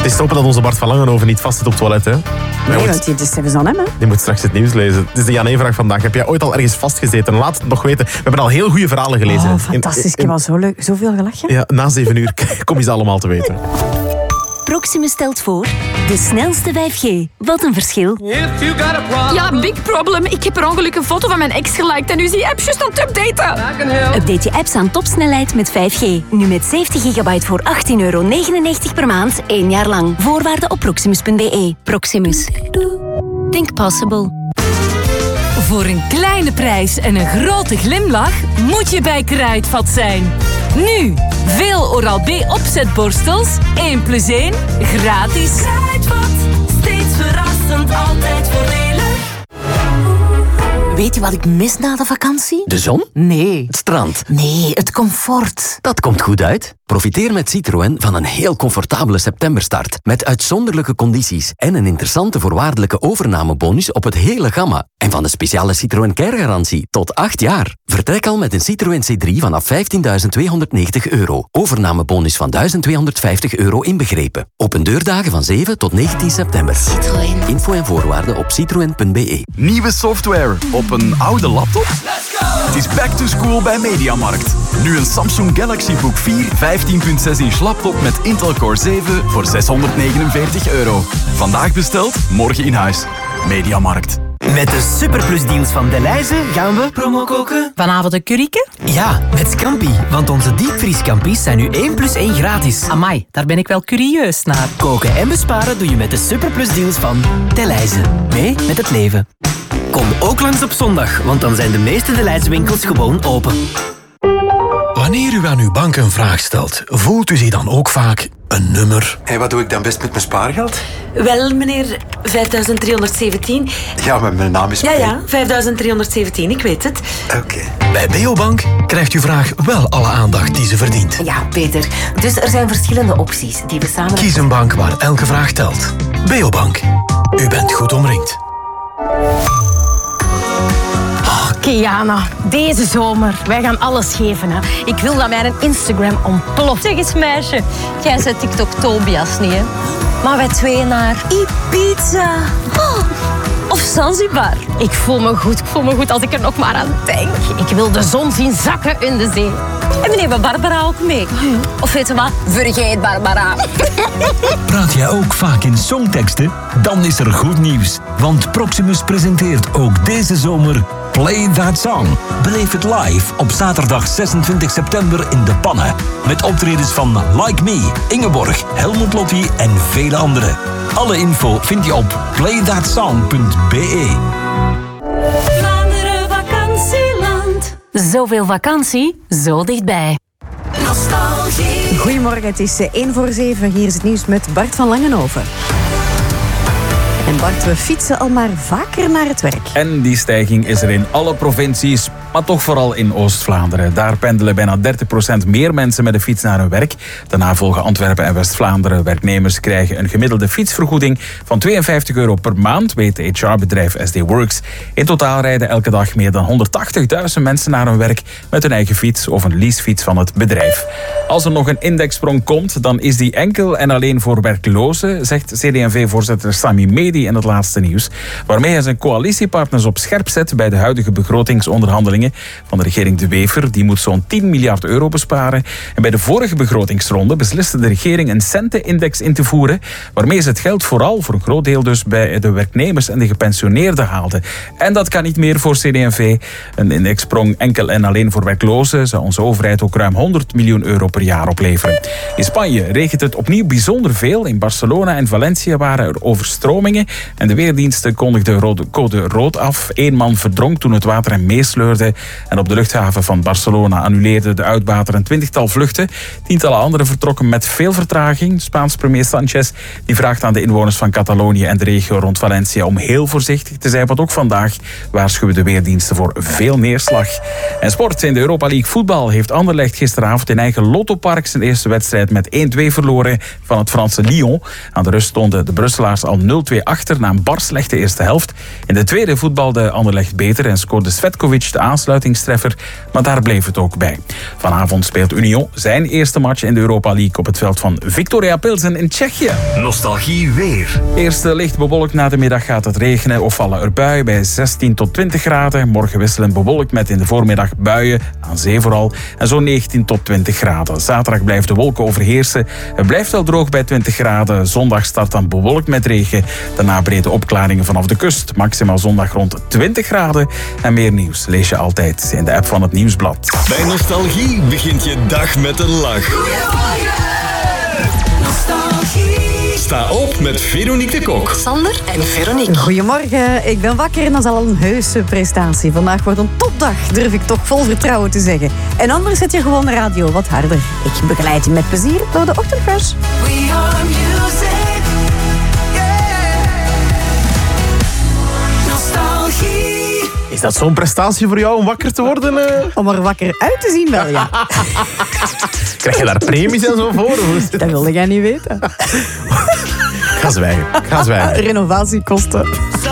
is te hopen dat onze Bart van Langenhoven niet vast zit op het toilet. Hè? Nee, want die is even aan hem. Hè? Die moet straks het nieuws lezen. Het is de Jan-E-vraag vandaag. Heb jij ooit al ergens vastgezeten? Laat het nog weten. We hebben al heel goede verhalen gelezen. Oh, fantastisch. Ik heb al zoveel gelachen. Ja, na 7 uur kom je ze allemaal te weten. Proximus stelt voor de snelste 5G. Wat een verschil. Ja, big problem. Ik heb per ongeluk een foto van mijn ex geliked en nu is die app juist aan het updaten. Update je apps aan topsnelheid met 5G. Nu met 70 gigabyte voor €18,99 per maand, 1 jaar lang. Voorwaarden op proximus.be. Proximus. Think possible. Voor een kleine prijs en een grote glimlach moet je bij Kruidvat zijn. Nu, veel Oral-B opzetborstels, 1 + 1, gratis. Kruidvat, steeds verrassend, altijd voordelig. Weet je wat ik mis na de vakantie? De zon? Nee. Het strand? Nee, het comfort. Dat komt goed uit. Profiteer met Citroën van een heel comfortabele septemberstart. Met uitzonderlijke condities en een interessante voorwaardelijke overnamebonus op het hele gamma. En van de speciale Citroën Care-garantie tot 8 jaar. Vertrek al met een Citroën C3 vanaf €15.290. Overnamebonus van €1.250 inbegrepen. Open deurdagen van 7 tot 19 september. Citroën. Info en voorwaarden op citroen.be. Nieuwe software op een oude laptop? Het is back to school bij Mediamarkt. Nu een Samsung Galaxy Book 4 15.6-inch laptop met Intel Core 7 voor €649. Vandaag besteld, morgen in huis. Mediamarkt. Met de Superplus-deals van Delhaize gaan we promo koken. Vanavond een curryke? Ja, met Scampi. Want onze diepvrieskampi's zijn nu 1 + 1 gratis. Amai, daar ben ik wel curieus naar. Koken en besparen doe je met de Superplus-deals van Delhaize. Mee met het leven. Kom ook langs op zondag, want dan zijn de meeste Delhaize winkels gewoon open. Wanneer u aan uw bank een vraag stelt, voelt u zich dan ook vaak een nummer? En wat doe ik dan best met mijn spaargeld? Wel, meneer, 5.317. Ja, maar mijn naam is... Ja, 5.317, ik weet het. Oké. Bij Beobank krijgt uw vraag wel alle aandacht die ze verdient. Ja, Peter. Dus er zijn verschillende opties die we samen... Kies een bank waar elke vraag telt. Beobank. U bent goed omringd. Kiana, deze zomer, wij gaan alles geven. Hè. Ik wil dat mijn Instagram ontploft. Zeg eens meisje, jij zet TikTok Tobias niet, hè? Maar wij twee naar Ibiza. Oh. Of Zanzibar. Ik voel me goed als ik er nog maar aan denk. Ik wil de zon zien zakken in de zee. En we nemen Barbara ook mee. Of weet je wat? Vergeet Barbara. Praat jij ook vaak in songteksten? Dan is er goed nieuws. Want Proximus presenteert ook deze zomer Play That Song. Beleef het live op zaterdag 26 september in De Pannen. Met optredens van Like Me, Ingeborg, Helmut Lotti en vele anderen. Alle info vind je op playthatsong.be. Vlaanderen vakantieland. Zoveel vakantie, zo dichtbij. Nostalgie. Goedemorgen, het is 6:45. Hier is het nieuws met Bart van Langenhoven. En Bart, we fietsen al maar vaker naar het werk. En die stijging is er in alle provincies, maar toch vooral in Oost-Vlaanderen. Daar pendelen bijna 30% meer mensen met de fiets naar hun werk. Daarna volgen Antwerpen en West-Vlaanderen. Werknemers krijgen een gemiddelde fietsvergoeding van €52 per maand, weet HR-bedrijf SD Works. In totaal rijden elke dag meer dan 180.000 mensen naar hun werk met hun eigen fiets of een leasefiets van het bedrijf. Als er nog een indexsprong komt, dan is die enkel en alleen voor werklozen, zegt CD&V-voorzitter Sami Medi in het laatste nieuws, waarmee hij zijn coalitiepartners op scherp zet bij de huidige begrotingsonderhandelingen van de regering De Wever. Die moet zo'n €10 miljard besparen. En bij de vorige begrotingsronde besliste de regering een centenindex in te voeren, waarmee ze het geld vooral voor een groot deel dus bij de werknemers en de gepensioneerden haalde. En dat kan niet meer voor CD&V. Een indexsprong enkel en alleen voor werklozen zou onze overheid ook ruim €100 miljoen per jaar opleveren. In Spanje regent het opnieuw bijzonder veel. In Barcelona en Valencia waren er overstromingen en de weerdiensten kondigden code rood af. 1 man verdronk toen het water hem meesleurde. En op de luchthaven van Barcelona annuleerde de uitbater een 20-tal vluchten. Tientallen anderen vertrokken met veel vertraging. Spaans premier Sanchez die vraagt aan de inwoners van Catalonië en de regio rond Valencia om heel voorzichtig te zijn. Want ook vandaag waarschuwen de weerdiensten voor veel neerslag. En sport. In de Europa League voetbal heeft Anderlecht gisteravond in eigen Lottopark zijn eerste wedstrijd met 1-2 verloren van het Franse Lyon. Aan de rust stonden de Brusselaars al 0-2 achter na een bar slechte eerste helft. In de tweede voetbalde Anderlecht beter en scoorde Svetkovic de aansluiting aansluitingstreffer, maar daar bleef het ook bij. Vanavond speelt Union zijn eerste match in de Europa League op het veld van Viktoria Pilsen in Tsjechië. Nostalgie weer. Eerst licht bewolkt, na de middag gaat het regenen of vallen er buien bij 16 tot 20 graden. Morgen wisselend bewolkt met in de voormiddag buien, aan zee vooral, en zo'n 19 tot 20 graden. Zaterdag blijft de wolken overheersen. Het blijft wel droog bij 20 graden. Zondag start dan bewolkt met regen. Daarna brede opklaringen vanaf de kust. Maximaal zondag rond 20 graden. En meer nieuws lees je altijd in de app van het Nieuwsblad. Bij Nostalgie begint je dag met een lach. Sta op met Veronique de Kok. Sander en Veronique. Goedemorgen, ik ben wakker en dat is al een heuse prestatie. Vandaag wordt een topdag, durf ik toch vol vertrouwen te zeggen. En anders zet je gewoon de radio wat harder. Ik begeleid je met plezier door de ochtendrush. We are music. Nostalgie. Is dat zo'n prestatie voor jou om wakker te worden? Om er wakker uit te zien wel, ja. Krijg je daar premies en zo voor? Dat wilde jij niet weten. Ga zwijgen. Renovatiekosten.